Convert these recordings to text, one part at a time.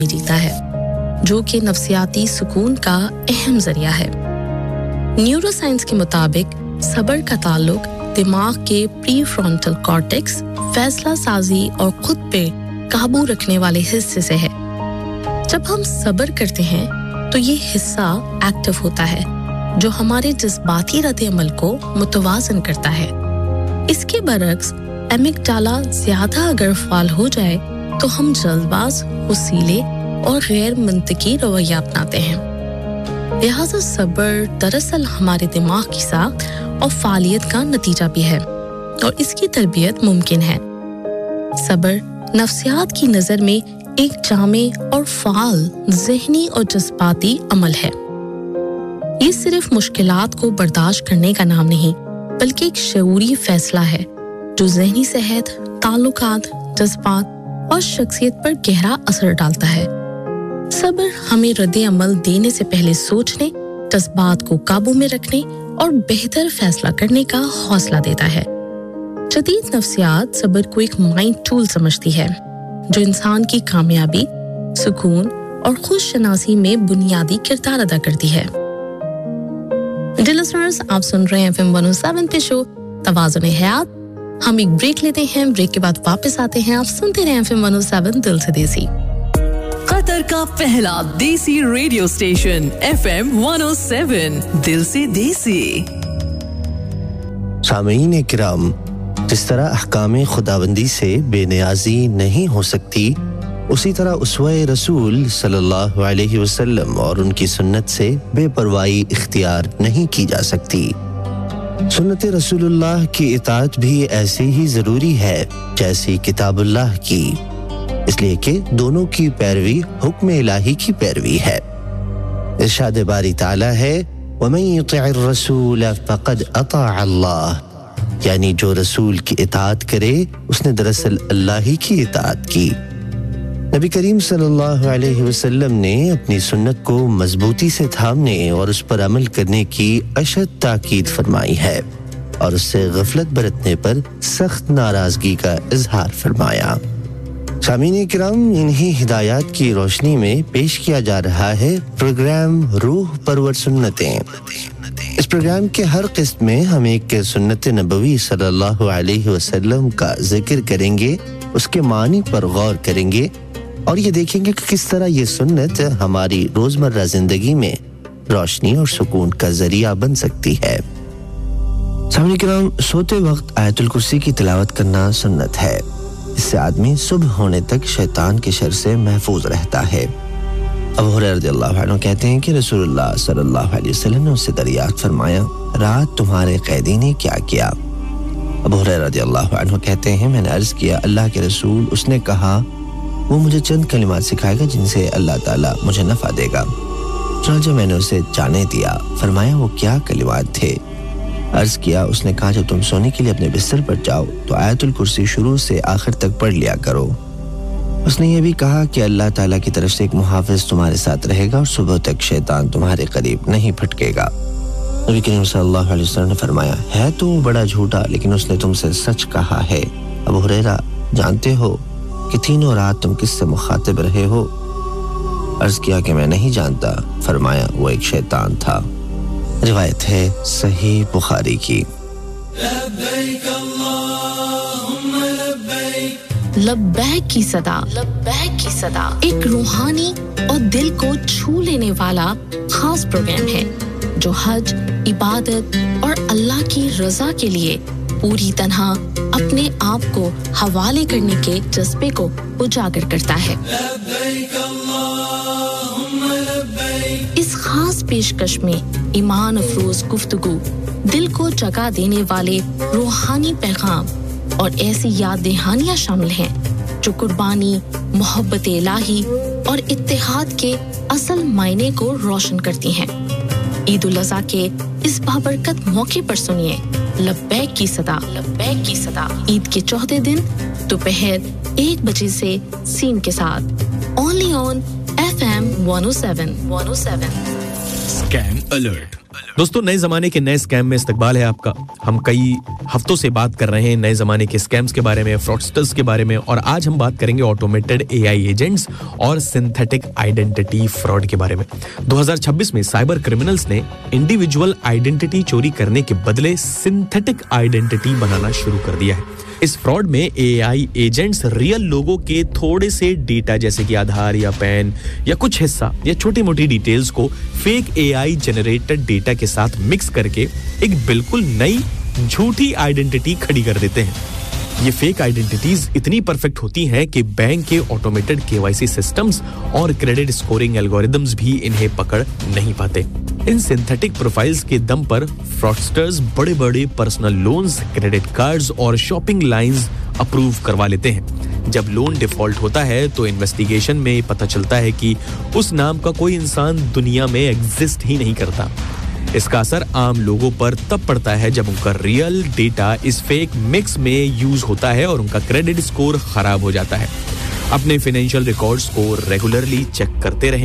जीता है जो कि नफ्सियाती सुकून का अहम जरिया है न्यूरोसाइंस के मुताबिक सब्र का ताल्लुक दिमाग के प्रीफ्रंटल कॉर्टेक्स फैसला साजी और खुद पे काबू रखने वाले हिस्से से है जब हम सब्र करते हैं तो ये हिस्सा एक्टिव होता है जो हमारे जज्बाती रद्द-ए-अमल को मुतवाज़न करता है इसके बरक्स एमिगडाला ज्यादा अगर फाल हो जाए तो हम जल्दबाज हुसीले और गैर मंतकी रवैया अपनाते हैं लिहाजा सब्र दरअसल हमारे दिमाग की साख और फालियत का नतीजा भी है और इसकी तरबियत मुमकिन है सब्र नफ्सियात की नज़र में एक जामे और फाल ज़हनी और जज्बाती अमल है ये सिर्फ मुश्किलात को बर्दाश्त करने का नाम नहीं बल्कि एक शऊरी फैसला है जो ज़हनी सेहत, ताल्लुकात, जज्बात और शख्सियत पर गहरा असर डालता है सब्र हमें रद्द-ए-अमल देने से पहले सोचने, जज्बात को काबू में रखने और बेहतर फैसला करने का हौसला देता है जदीद नफ्सियात सब्र को एक माइंड टूल समझती है जो इंसान की कामयाबी, सुकून और खुशशनासी में बुनियादी किरदार अदा करती है डियर लिसनर्स आप सुन रहे हैं FM 107 पे शो तवाज़ुन-ए-हयात हम एक ब्रेक लेते हैं ब्रेक के बाद वापस आते हैं आप सुनते रहे FM 107 दिल से देसी कतर का पहला देसी रेडियो स्टेशन FM 107 दिल से देसी सामीन इकराम जिस तरह अहकाम खुदाबंदी से बेनियाजी नहीं हो सकती उसी तरह उसवे रसूल सल्लल्लाहु अलैहि वसल्लम और उनकी सुन्नत से बेपरवाही इख्तियार नहीं की जा सकती सुन्नत रसूलुल्लाह की इताअत भी ऐसी ही ज़रूरी है जैसी किताबुल्लाह की इसलिए कि दोनों की पैरवी हुक्म इलाही की पैरवी है इरशाद बारी ताला है वमन युति'र रसूल फक़द अताअ अल्लाह यानी जो रसूल की इताअत करे उसने दरअसल अल्लाह ही की इताअत की नबी करीम सल्लल्लाहु अलैहि वसल्लम ने अपनी सुन्नत को मजबूती से थामने और उस पर अमल करने की अशद ताकीद फरमाई है और उससे गफलत बरतने पर सख्त नाराजगी का इजहार फरमाया सामीन किराम इन्हीं हिदायत की रोशनी में पेश किया जा रहा है प्रोग्राम रूह परवर सुन्नतें इस प्रोग्राम के हर किस्त में हम एक सुन्नत नबवी सल्लल्लाहु अलैहि वसल्लम का जिक्र करेंगे उसके मानी पर गौर करेंगे और ये देखेंगे कि किस तरह ये सुन्नत हमारी रोजमर्रा जिंदगी में रोशनी और सुकून का जरिया बन सकती है सामीन किराम सोते वक्त आयतुल कुर्सी की तिलावत करना सुन्नत है इससे आदमी सुबह होने तक शैतान के शर से महफूज रहता है अबू हुरैरा रज़ियल्लाहु अन्हु कहते हैं कि रसूलुल्लाह सल्लल्लाहु अलैहि वसल्लम ने उससे दरियाफ्त फरमाया रात तुम्हारे कैदी ने क्या किया अबू हुरैरा रज़ियल्लाहु अन्हु कहते हैं मैंने अर्ज किया अल्लाह के रसूल उसने कहा वो मुझे चंद कलिमात सिखाएगा जिनसे अल्लाह ताला मुझे नफा देगा चुनांचे मैंने उसे जाने दिया फरमाया वो क्या कलिमात थे अर्ज किया उसने कहा जब तुम सोने के लिए अपने बिस्तर पर जाओ तो आयतुल कुर्सी शुरू से आखिर तक पढ़ लिया करो उसने ये भी कहा कि अल्लाह ताला की तरफ से एक मुहाफिज तुम्हारे साथ रहेगा और सुबह तक शैतान तुम्हारे करीब नहीं फटकेगा नबी करीम सल्लल्लाहु अलैहि वसल्लम ने फरमाया है तो बड़ा झूठा लेकिन उसने तुमसे सच कहा है अबू हुरैरा जानते हो कि तीनों रात तुम किससे मुखातिब रहे हो अर्ज किया कि मैं नहीं जानता फरमाया वो एक शैतान था रिवायत है सही बुखारी की लब्बैक अल्लाहुम्मा लब्बैक लब्बैक की सदा एक रूहानी और दिल को छू लेने वाला खास प्रोग्राम है जो हज इबादत और अल्लाह की रजा के लिए पूरी तरह अपने आप को हवाले करने के जज्बे को उजागर करता है इस खास पेशकश में ईमान अफरोज गुफ्तगू दिल को जगा देने वाले रूहानी पैगाम और ऐसी याद दहानियां शामिल हैं जो कुर्बानी मोहब्बत इलाही और इत्तेहाद के असल मायने को रोशन करती हैं ईद उल अज़हा के इस बाबरकत मौके पर सुनिए लब्बैक की सदा ईद के चौथे दिन दोपहर 1 बजे से सीन के साथ only on FM 107 Scam alert दोस्तों, नए ज़माने के नए स्कैम में इस्तकबाल है आपका। हम कई हफ्तों से बात कर रहे हैं नए ज़माने के स्कैम्स के बारे में, फ्रॉडस्टर्स के बारे में, और आज हम बात करेंगे ऑटोमेटेड एआई एजेंट्स और सिंथेटिक आइडेंटिटी फ्रॉड के बारे में। 2026 में साइबर क्रिमिनल्स ने इंडिविजुअल आइडेंटिटी चोरी करने के बदले सिंथेटिक आइडेंटिटी बनाना शुरू कर दिया है। इस फ्रॉड में एआई एजेंट्स रियल लोगों के थोड़े से डेटा जैसे कि आधार या पैन या कुछ हिस्सा या छोटी मोटी डिटेल्स को फेक एआई जनरेटेड डेटा के साथ मिक्स करके एक बिल्कुल नई झूठी आइडेंटिटी खड़ी कर देते हैं। ये फेक आइडेंटिटीज इतनी परफेक्ट होती हैं कि बैंक के ऑटोमेटेड केवाईसी सिस्टम्स और क्रेडिट स्कोरिंग एल्गोरिदम्स भी इन्हें पकड़ नहीं पाते। इन सिंथेटिक प्रोफाइल्स के दम पर फ्रॉडस्टर्स बड़े-बड़े पर्सनल लोन्स, क्रेडिट कार्ड्स और शॉपिंग लाइंस अप्रूव करवा लेते हैं। जब लोन डिफॉल्ट होता है तो इन्वेस्टिगेशन में पता चलता है कि उस नाम का कोई इंसान दुनिया में एग्जिस्ट ही नहीं करता। इसका असर आम लोगों पर तब पड़ता है जब उनका रियल डेटा इस फेक मिक्स में यूज होता है और उनका क्रेडिट स्कोर खराब हो जाता है। अपने फाइनेंशियल रिकॉर्ड्स को रेगुलरली चेक करते रहें।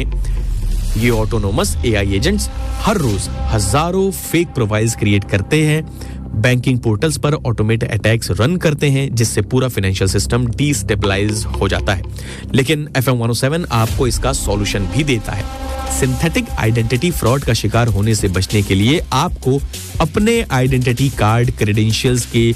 ये ऑटोनोमस एआई एजेंट्स हर रोज हजारों फेक प्रोफाइल्स क्रिएट करते हैं, बैंकिंग पोर्टल्स पर ऑटोमेटेड अटैक्स रन करते हैं, जिससे पूरा फाइनेंशियल सिस्टम डिस्टेबलाइज हो जाता है। लेकिन FM 107 आपको इसका सॉल्यूशन भी देता है। सिंथेटिक आइडेंटिटी फ्रॉड का शिकार होने से बचने के लिए आपको अपने आइडेंटिटी कार्ड क्रेडेंशियल्स के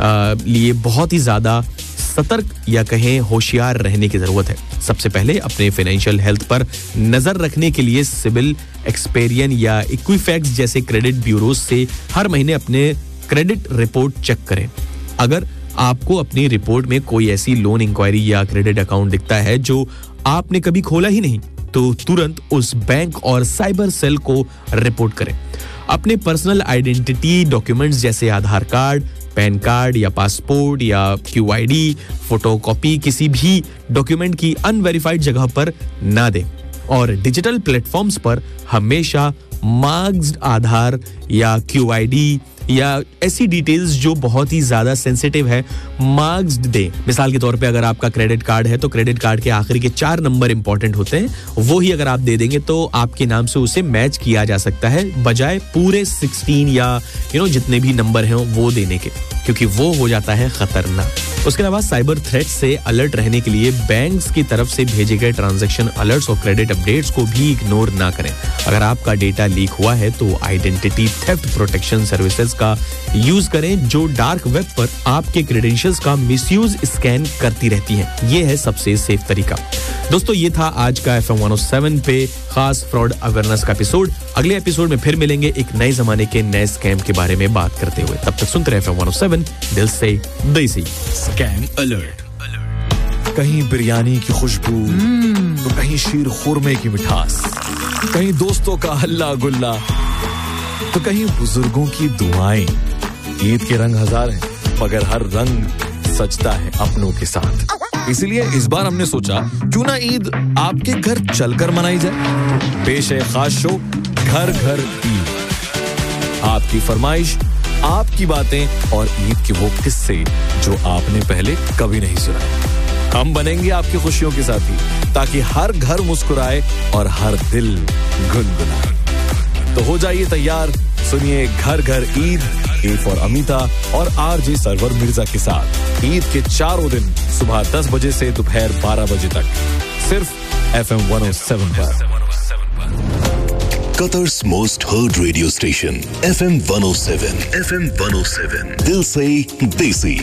लिए बहुत ही ज्यादा सतर्क या कहें होशियार रहने की जरूरत है। सबसे पहले अपने फाइनेंशियल हेल्थ पर नजर रखने के लिए सिबिल, एक्सपेरियन या इक्विफैक्स जैसे क्रेडिट ब्यूरोज से हर महीने अपने क्रेडिट रिपोर्ट चेक करें। अगर आपको अपनी रिपोर्ट में कोई ऐसी लोन इंक्वायरी या क्रेडिट अकाउंट दिखता है जो आपने कभी खोला ही नहीं, तो तुरंत उस बैंक और साइबर सेल को रिपोर्ट करें। अपने पर्सनल आइडेंटिटी डॉक्यूमेंट्स जैसे आधार कार्ड, पैन कार्ड या पासपोर्ट या QID फोटोकॉपी किसी भी डॉक्यूमेंट की अनवेरिफाइड जगह पर ना दें। और डिजिटल प्लेटफॉर्म्स पर हमेशा मार्क्ड आधार या QID या ऐसी डिटेल्स जो बहुत ही ज्यादा सेंसिटिव है मार्क्ड दे। मिसाल के तौर पे अगर आपका क्रेडिट कार्ड है तो क्रेडिट कार्ड के आखिरी के 4 नंबर इंपॉर्टेंट होते हैं, वो ही अगर आप दे देंगे तो आपके नाम से उसे मैच किया जा सकता है, बजाय पूरे 16 या जितने भी नंबर हैं वो देने के, क्योंकि वो हो जाता है खतरनाक। उसके अलावा साइबर थ्रेट से अलर्ट रहने के लिए बैंक्स की तरफ से भेजे गए ट्रांजैक्शन अलर्ट्स और क्रेडिट अपडेट्स को भी इग्नोर ना करें। अगर आपका डेटा लीक हुआ है तो आइडेंटिटी थेफ्ट प्रोटेक्शन सर्विसेज का यूज करें, जो डार्क वेब पर आपके क्रेडेंशियल्स का मिसयूज स्कैन करती रहती हैं। ये है सबसे सेफ तरीका। दोस्तों, ये था आज का FM 107 पे खास फ्रॉड अवेयरनेस का एपिसोड। अगले एपिसोड में फिर मिलेंगे एक नए जमाने के नए स्कैम के बारे में बात करते हुए। तब तक सुनते रहे FM 107, दिल से देसी। Scam alert. कहीं बिरयानी की खुशबू, तो कहीं शीर खुरमे की मिठास, कहीं दोस्तों का हल्ला गुल्ला, तो कहीं बुजुर्गों की दुआएं। ईद के रंग हजार हैं, मगर हर रंग सजता है अपनों के साथ। इसलिए इस बार हमने सोचा क्यों ना ईद आपके घर चलकर मनाई जाए। पेश है खास शो घर घर ईद। आपकी फरमाइश, आपकी बातें और ईद के वो किस्से जो आपने पहले कभी नहीं सुनाए। हम बनेंगे आपकी खुशियों के साथी, ताकि हर घर मुस्कुराए और हर दिल गुनगुनाए। तो हो जाइए तैयार, सुनिए घर घर ईद, A फॉर अमिता और RJ सरवर मिर्जा के साथ ईद के चारों दिन सुबह 10 बजे से दोपहर 12 बजे तक, सिर्फ FM 107 पर। Qatar's most heard radio station, FM 107. FM 107. दिल से देसी।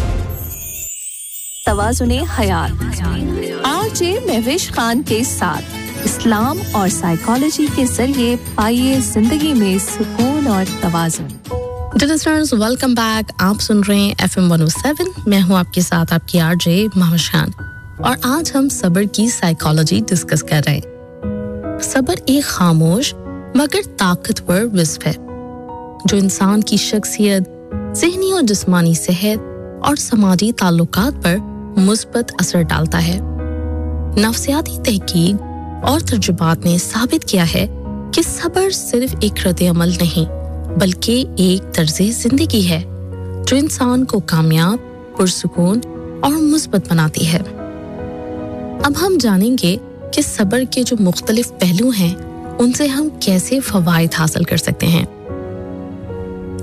तवाज़ुने हयात RJ महविश खान के साथ इस्लाम और साइकोलॉजी के जरिए पाइए जिंदगी में सुकून और तवाज़ुन। Listeners, welcome back. आप सुन रहे हैं FM 107। मैं हूं आपके साथ आपकी RJ महविश खान, और आज हम सब्र की साइकोलॉजी डिस्कस कर रहे हैं। सब्र एक खामोश मगर ताकतवर विस्प है जो इंसान की शख्सियत, ज़हनी और जिस्मानी सेहत और समाजी ताल्लुकात पर मुस्बत असर डालता है। नफ्सियाती तहकीक और तजुर्बात ने साबित किया है कि सब्र सिर्फ एक रद्द-ए-अमल नहीं बल्कि एक तर्ज़े जिंदगी है जो इंसान को कामयाब, पुरसुकून और मुस्बत बनाती है। अब हम जानेंगे कि सब्र के जो मुख्तलिफ पहलू हैं उनसे हम कैसे फवायद हासिल कर सकते हैं।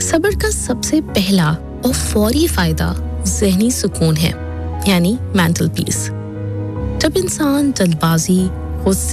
صبر کا سب سے پہلا اور فوری فائدہ ذہنی سکون ہے، یعنی مینٹل پیس۔ جب انسان جلد بازی، غصے